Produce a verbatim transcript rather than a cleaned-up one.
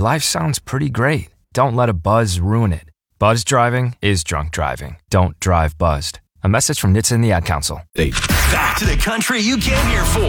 your life sounds pretty great. Don't let a buzz ruin it. Buzz driving is drunk driving. Don't drive buzzed. A message from N H T S A and the Ad Council. Back to the country you came here for.